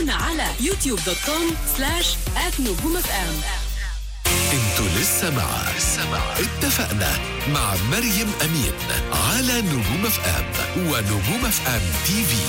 تابعونا على youtube.com/@نجوم-FM. انتوا لسه مع اتفقنا مع مريم أمين على نجوم اف ام ونجوم اف ام تي في.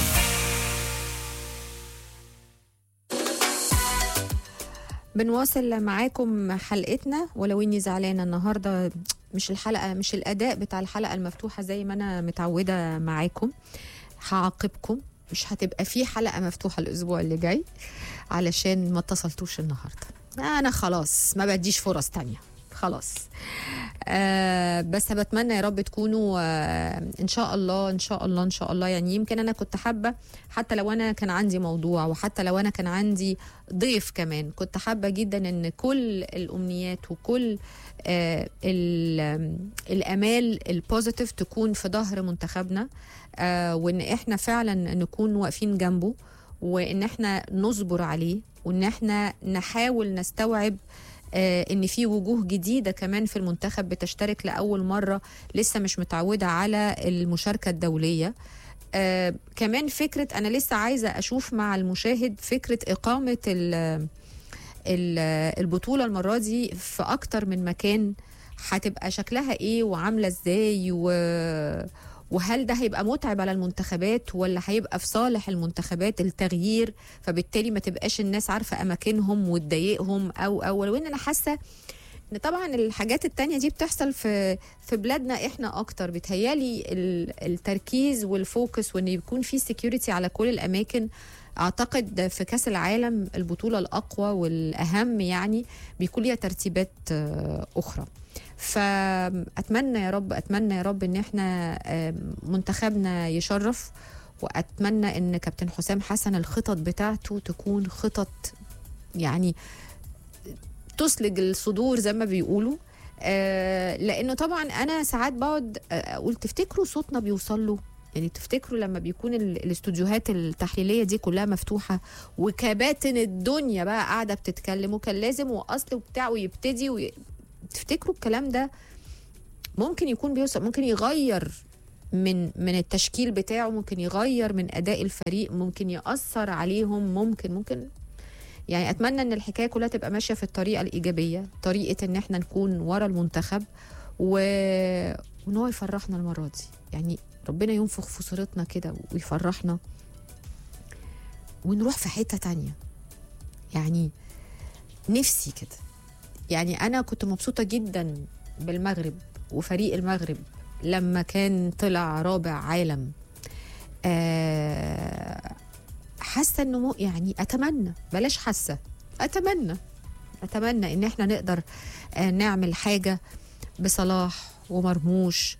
بنواصل معاكم حلقتنا، ولو اني زعلانه النهارده مش الحلقه، مش الاداء بتاع الحلقه المفتوحه زي ما انا متعوده معاكم. هعاقبكم، مش هتبقى في حلقه مفتوحه الاسبوع اللي جاي علشان ما اتصلتوش النهارده. انا خلاص ما بديش فرص تانية خلاص. بس بتمنى يا رب تكونوا ان شاء الله ان شاء الله ان شاء الله. يعني يمكن انا كنت حابه، حتى لو انا كان عندي موضوع وحتى لو انا كان عندي ضيف كمان، كنت حابه جدا ان كل الامنيات وكل الامال البوزيتيف تكون في ظهر منتخبنا، وان احنا فعلا نكون واقفين جنبه، وان احنا نصبر عليه، وان احنا نحاول نستوعب ان في وجوه جديده كمان في المنتخب بتشترك لاول مره، لسه مش متعوده على المشاركه الدوليه. كمان فكره انا لسه عايزه اشوف مع المشاهد فكره اقامه البطوله المره دي في اكتر من مكان، هتبقى شكلها ايه وعامله ازاي، وهل ده هيبقى متعب على المنتخبات ولا هيبقى في صالح المنتخبات التغيير، فبالتالي ما تبقاش الناس عارفة أماكنهم وتضايقهم أو لو إن أنا حاسة إن طبعا الحاجات التانية دي بتحصل في بلادنا إحنا أكتر. بتهيالي التركيز والفوكس وإن يكون في سيكيورتي على كل الأماكن. أعتقد في كأس العالم البطولة الأقوى والأهم يعني بيكون ليها ترتيبات أخرى. فأتمنى يا رب ان احنا منتخبنا يشرف، واتمنى ان كابتن حسام حسن الخطط بتاعته تكون خطط يعني تسلج الصدور زي ما بيقولوا. لانه طبعا انا ساعات بقعد اقول تفتكروا صوتنا بيوصل له؟ يعني تفتكروا لما بيكون الاستوديوهات التحليليه دي كلها مفتوحه وكباتن الدنيا بقى قاعده بتتكلم وكان لازم واصل وبتاع ويبتدي تفتكروا الكلام ده ممكن يكون بيوصل، ممكن يغير من التشكيل بتاعه، ممكن يغير من أداء الفريق، ممكن يأثر عليهم، ممكن يعني أتمنى أن الحكاية كلها تبقى ماشية في الطريقة الإيجابية، طريقة أن احنا نكون ورا المنتخب وان هو يفرحنا المرة دي. يعني ربنا ينفخ في صورتنا كده ويفرحنا ونروح في حتة تانية. يعني نفسي كده. يعني أنا كنت مبسوطة جدا بالمغرب وفريق المغرب لما كان طلع رابع عالم. حاسة إنه يعني أتمنى، بلاش حاسة، أتمنى إن إحنا نقدر نعمل حاجة بصلاح ومرموش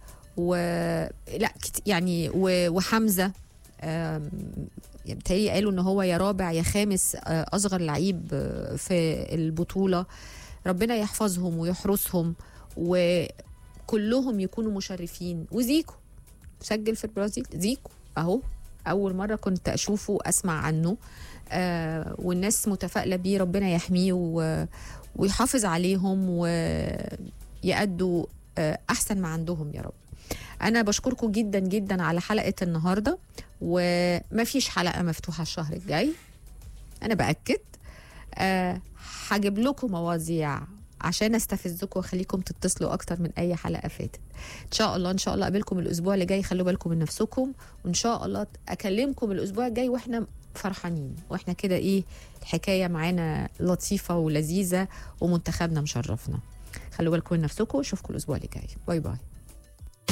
يعني وحمزة. بتهيألي قالوا إن هو يا رابع يا خامس أصغر لعيب في البطولة. ربنا يحفظهم ويحرسهم وكلهم يكونوا مشرفين. وزيكو سجل في البرازيل، زيكو اهو اول مره كنت اشوفه اسمع عنه، والناس متفائله بيه. ربنا يحميه ويحافظ عليهم ويأدوا احسن ما عندهم يا رب. انا بشكركم جدا جدا على حلقه النهارده، وما فيش حلقه مفتوحه الشهر الجاي، انا باكد. هجيب لكم مواضيع عشان استفزكم واخليكم تتصلوا اكتر من اي حلقه فاتت. ان شاء الله اقابلكم الاسبوع اللي جاي. خلوا بالكم من نفسكم، وان شاء الله اكلمكم الاسبوع الجاي واحنا فرحانين، واحنا كده ايه الحكايه معانا لطيفه ولذيذه ومنتخبنا مشرفنا. خلوا بالكم من نفسكم، اشوفكم الاسبوع اللي جاي. باي باي.